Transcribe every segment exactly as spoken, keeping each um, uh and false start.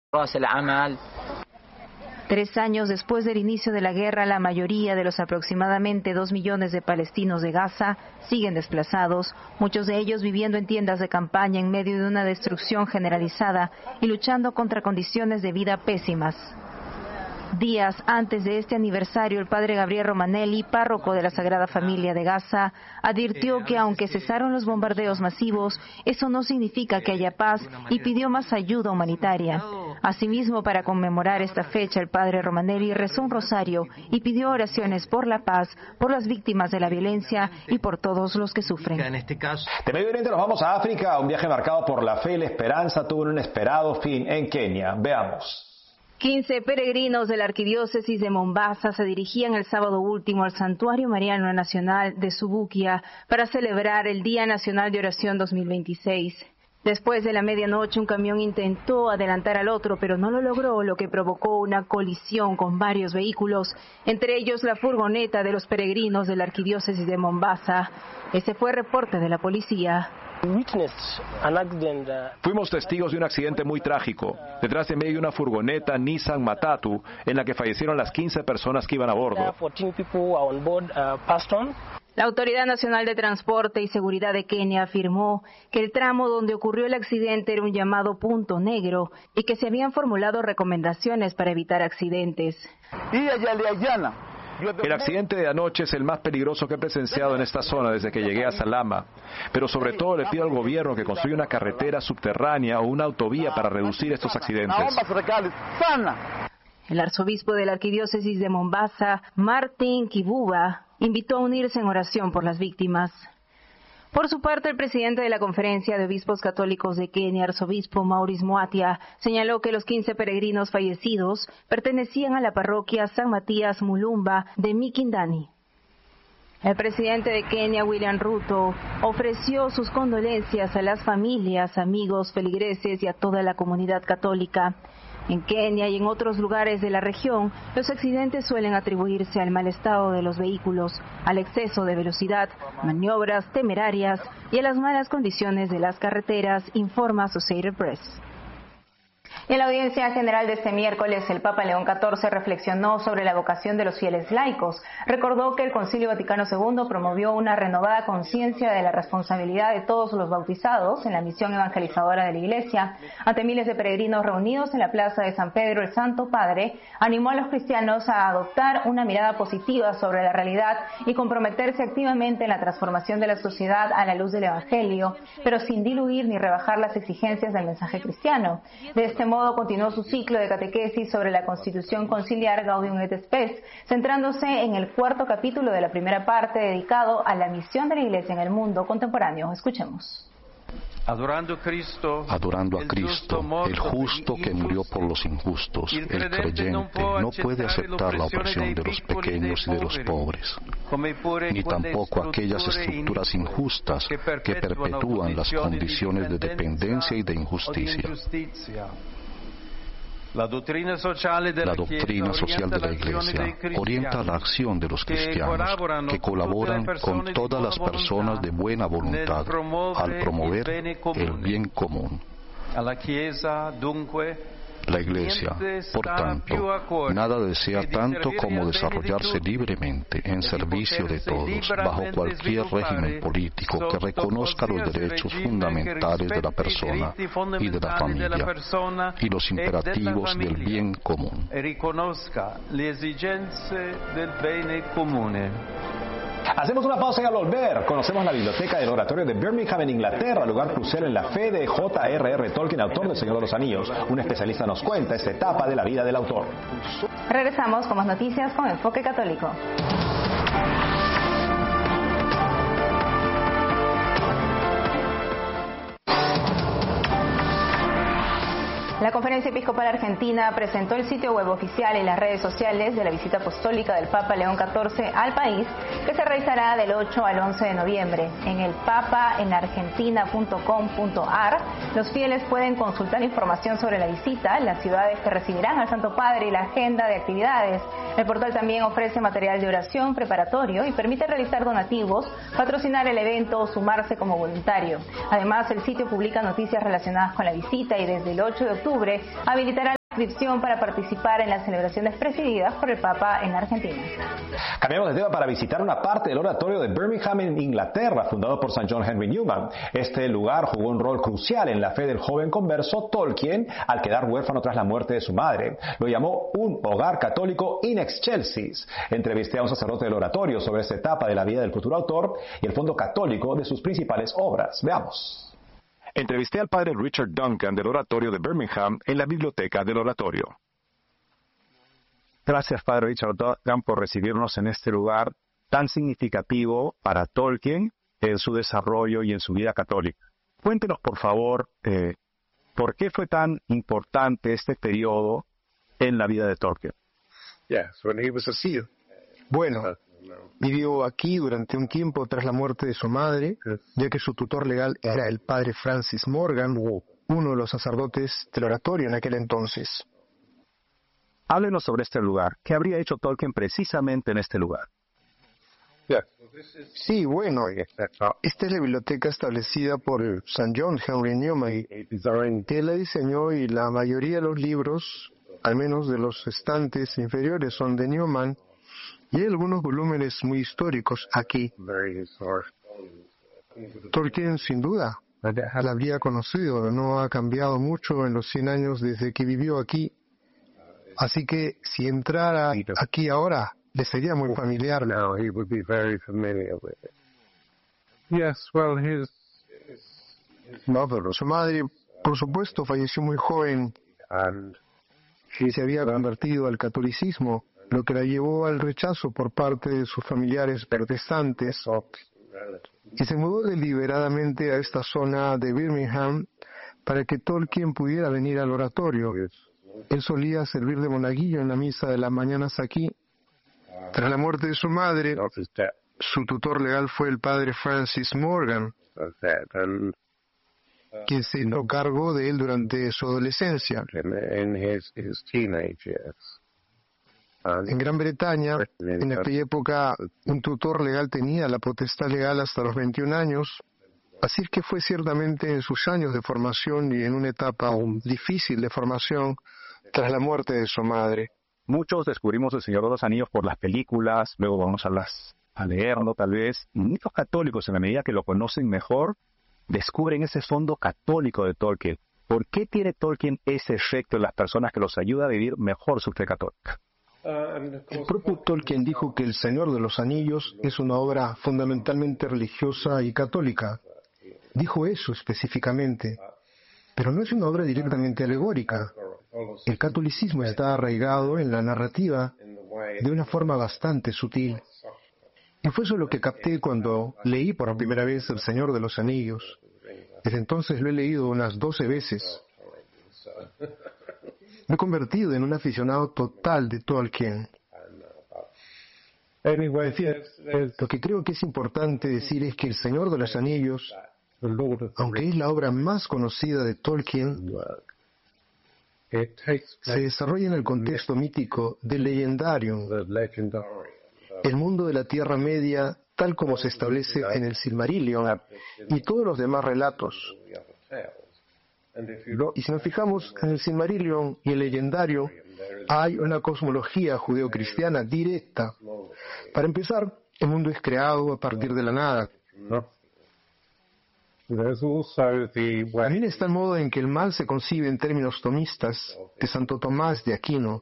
Tres años después del inicio de la guerra, la mayoría de los aproximadamente dos millones de palestinos de Gaza siguen desplazados, muchos de ellos viviendo en tiendas de campaña en medio de una destrucción generalizada y luchando contra condiciones de vida pésimas. Días antes de este aniversario, el padre Gabriel Romanelli, párroco de la Sagrada Familia de Gaza, advirtió que aunque cesaron los bombardeos masivos, eso no significa que haya paz y pidió más ayuda humanitaria. Asimismo, para conmemorar esta fecha, el padre Romanelli rezó un rosario y pidió oraciones por la paz, por las víctimas de la violencia y por todos los que sufren. De Medio Oriente nos vamos a África. Un viaje marcado por la fe y la esperanza tuvo un inesperado fin en Kenia. Veamos. quince peregrinos de la arquidiócesis de Mombasa se dirigían el sábado último al Santuario Mariano Nacional de Subukia para celebrar el Día Nacional de Oración dos mil veintiséis. Después de la medianoche, un camión intentó adelantar al otro, pero no lo logró, lo que provocó una colisión con varios vehículos, entre ellos la furgoneta de los peregrinos de la arquidiócesis de Mombasa. Ese fue el reporte de la policía. Fuimos testigos de un accidente muy trágico. Detrás de mí hay una furgoneta Nissan Matatu en la que fallecieron las quince personas que iban a bordo. La Autoridad Nacional de Transporte y Seguridad de Kenia afirmó que el tramo donde ocurrió el accidente era un llamado punto negro y que se habían formulado recomendaciones para evitar accidentes. El accidente de anoche es el más peligroso que he presenciado en esta zona desde que llegué a Salama, pero sobre todo le pido al gobierno que construya una carretera subterránea o una autovía para reducir estos accidentes. El arzobispo de la arquidiócesis de Mombasa, Martin Kibuba, invitó a unirse en oración por las víctimas. Por su parte, el presidente de la Conferencia de Obispos Católicos de Kenia, arzobispo Maurice Muatia, señaló que los quince peregrinos fallecidos pertenecían a la parroquia San Matías Mulumba de Mikindani. El presidente de Kenia, William Ruto, ofreció sus condolencias a las familias, amigos, feligreses y a toda la comunidad católica. En Kenia y en otros lugares de la región, los accidentes suelen atribuirse al mal estado de los vehículos, al exceso de velocidad, maniobras temerarias y a las malas condiciones de las carreteras, informa Associated Press. En la audiencia general de este miércoles, el Papa León catorce reflexionó sobre la vocación de los fieles laicos. Recordó que el Concilio Vaticano segundo promovió una renovada conciencia de la responsabilidad de todos los bautizados en la misión evangelizadora de la Iglesia. Ante miles de peregrinos reunidos en la plaza de San Pedro, el Santo Padre animó a los cristianos a adoptar una mirada positiva sobre la realidad y comprometerse activamente en la transformación de la sociedad a la luz del Evangelio, pero sin diluir ni rebajar las exigencias del mensaje cristiano. De este modo, continuó su ciclo de catequesis sobre la Constitución Conciliar Gaudium et Spes, centrándose en el cuarto capítulo de la primera parte dedicado a la misión de la Iglesia en el mundo contemporáneo. Escuchemos. Adorando a Cristo, Adorando a Cristo, el justo que murió por los injustos, el creyente no puede aceptar la opresión de los pequeños y de los pobres, ni tampoco aquellas estructuras injustas que perpetúan las condiciones de dependencia y de injusticia. La doctrina social de la Iglesia orienta la acción de los cristianos que colaboran con todas las personas de buena voluntad al promover el bien común. La Iglesia, por tanto, nada desea tanto como desarrollarse libremente en servicio de todos, bajo cualquier régimen político que reconozca los derechos fundamentales de la persona y de la familia y los imperativos del bien común. Hacemos una pausa y al volver conocemos la biblioteca del oratorio de Birmingham en Inglaterra, lugar crucial en la fe de J R R Tolkien, autor del Señor de los Anillos. Un especialista nos cuenta esta etapa de la vida del autor. Regresamos con más noticias con Enfoque Católico. La Conferencia Episcopal Argentina presentó el sitio web oficial y las redes sociales de la visita apostólica del Papa León catorce al país, que se realizará del ocho al once de noviembre. En el papa en argentina punto com punto a r, los fieles pueden consultar información sobre la visita, las ciudades que recibirán al Santo Padre y la agenda de actividades. El portal también ofrece material de oración preparatorio y permite realizar donativos, patrocinar el evento o sumarse como voluntario. Además, el sitio publica noticias relacionadas con la visita y desde el ocho de octubre habilitará inscripción para participar en las celebraciones presididas por el Papa en Argentina. Cambiamos de tema para visitar una parte del oratorio de Birmingham en Inglaterra, fundado por San John Henry Newman. Este lugar jugó un rol crucial en la fe del joven converso Tolkien al quedar huérfano tras la muerte de su madre. Lo llamó un hogar católico in excelsis. Entrevisté a un sacerdote del oratorio sobre esta etapa de la vida del futuro autor y el fondo católico de sus principales obras. Veamos. Entrevisté al padre Richard Duncan del oratorio de Birmingham en la biblioteca del oratorio. Gracias, padre Richard Duncan, por recibirnos en este lugar tan significativo para Tolkien en su desarrollo y en su vida católica. Cuéntenos, por favor, eh, ¿por qué fue tan importante este periodo en la vida de Tolkien? Bueno, vivió aquí durante un tiempo tras la muerte de su madre, ya que su tutor legal era el padre Francis Morgan, uno de los sacerdotes del oratorio en aquel entonces. Háblenos sobre este lugar. ¿Qué habría hecho Tolkien precisamente en este lugar? Sí, bueno, esta es la biblioteca establecida por San John Henry Newman. Él la diseñó y la mayoría de los libros, al menos de los estantes inferiores, son de Newman. Y hay algunos volúmenes muy históricos aquí. Tolkien, sin duda, la habría conocido. No ha cambiado mucho en los cien años desde que vivió aquí. Así que si entrara aquí ahora, le sería muy familiar. No, pero su madre, por supuesto, falleció muy joven y se había convertido al catolicismo, lo que la llevó al rechazo por parte de sus familiares protestantes, y se mudó deliberadamente a esta zona de Birmingham para que Tolkien pudiera venir al oratorio. Él solía servir de monaguillo en la misa de las mañanas aquí. Tras la muerte de su madre, su tutor legal fue el padre Francis Morgan, quien se hizo cargo de él durante su adolescencia. En Gran Bretaña, en aquella época, un tutor legal tenía la potestad legal hasta los veintiún años, así que fue ciertamente en sus años de formación y en una etapa difícil de formación tras la muerte de su madre. Muchos descubrimos El Señor de los Anillos por las películas, luego vamos a, las, a leerlo tal vez, y muchos católicos, en la medida que lo conocen mejor, descubren ese fondo católico de Tolkien. ¿Por qué tiene Tolkien ese efecto en las personas que los ayuda a vivir mejor su fe católica? El propio Tolkien dijo que El Señor de los Anillos es una obra fundamentalmente religiosa y católica. Dijo eso específicamente, pero no es una obra directamente alegórica. El catolicismo está arraigado en la narrativa de una forma bastante sutil. Y fue eso lo que capté cuando leí por primera vez El Señor de los Anillos. Desde entonces lo he leído unas doce veces. Me he convertido en un aficionado total de Tolkien. Lo que creo que es importante decir es que El Señor de los Anillos, aunque es la obra más conocida de Tolkien, se desarrolla en el contexto mítico del Legendarium, el mundo de la Tierra Media tal como se establece en el Silmarillion y todos los demás relatos. Y si nos fijamos en el Silmarillion y el Legendario, hay una cosmología judeocristiana directa. Para empezar, el mundo es creado a partir de la nada. También está el modo en que el mal se concibe en términos tomistas de Santo Tomás de Aquino,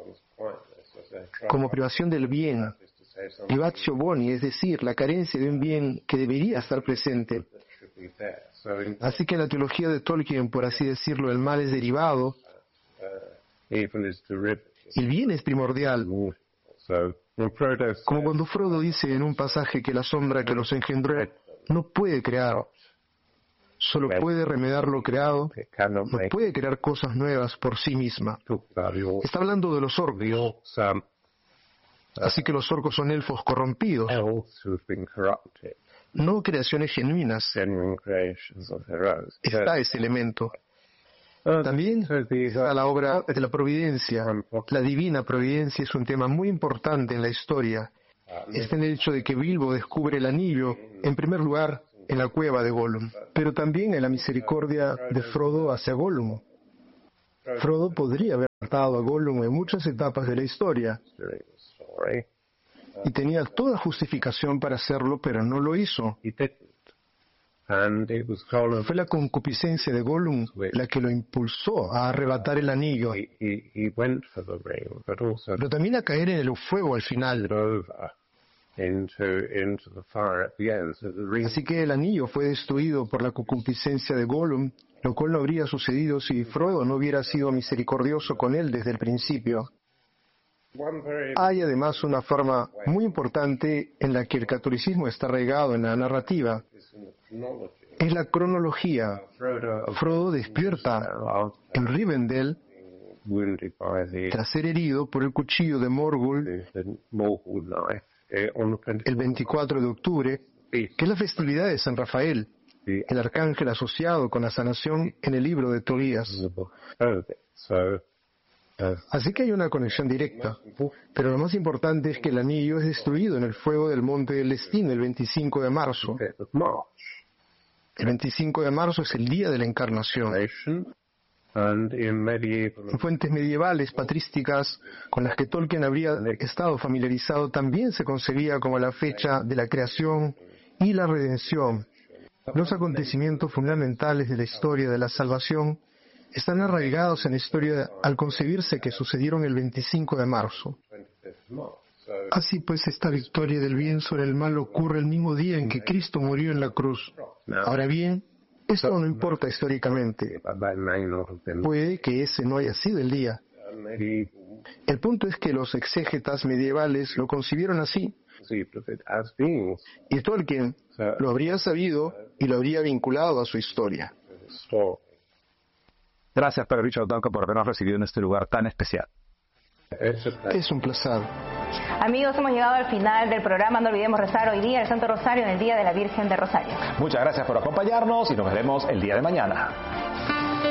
como privación del bien, privatio boni, es decir, la carencia de un bien que debería estar presente. Así que en la teología de Tolkien, por así decirlo, el mal es derivado, el bien es primordial. Como cuando Frodo dice en un pasaje que la sombra que los engendró no puede crear, solo puede remediar lo creado, no puede crear cosas nuevas por sí misma. Está hablando de los orcos. Así que los orcos son elfos corrompidos, no creaciones genuinas. Está ese elemento. También está la obra de la providencia. La divina providencia es un tema muy importante en la historia. Está en el hecho de que Bilbo descubre el anillo, en primer lugar, en la cueva de Gollum, pero también en la misericordia de Frodo hacia Gollum. Frodo podría haber derrotado a Gollum en muchas etapas de la historia. Y tenía toda justificación para hacerlo, pero no lo hizo. Fue la concupiscencia de Gollum la que lo impulsó a arrebatar el anillo, pero también a caer en el fuego al final. Así que el anillo fue destruido por la concupiscencia de Gollum, lo cual no habría sucedido si Frodo no hubiera sido misericordioso con él desde el principio. Hay además una forma muy importante en la que el catolicismo está arraigado en la narrativa. Es la cronología. Frodo despierta en Rivendell tras ser herido por el cuchillo de Morgul el veinticuatro de octubre, que es la festividad de San Rafael, el arcángel asociado con la sanación en el libro de Tobías. Así que hay una conexión directa, pero lo más importante es que el anillo es destruido en el fuego del Monte del Destino el veinticinco de marzo. El veinticinco de marzo es el día de la Encarnación. En fuentes medievales, patrísticas, con las que Tolkien habría estado familiarizado, también se concebía como la fecha de la creación y la redención. Los acontecimientos fundamentales de la historia de la salvación están arraigados en la historia al concebirse que sucedieron el veinticinco de marzo. Así pues, esta victoria del bien sobre el mal ocurre el mismo día en que Cristo murió en la cruz. Ahora bien, esto no importa históricamente. Puede que ese no haya sido el día. El punto es que los exégetas medievales lo concibieron así. Y Tolkien lo habría sabido y lo habría vinculado a su historia. Gracias, Padre Richard Duncan, por habernos recibido en este lugar tan especial. Es un placer. Amigos, hemos llegado al final del programa. No olvidemos rezar hoy día el Santo Rosario en el Día de la Virgen de Rosario. Muchas gracias por acompañarnos y nos veremos el día de mañana.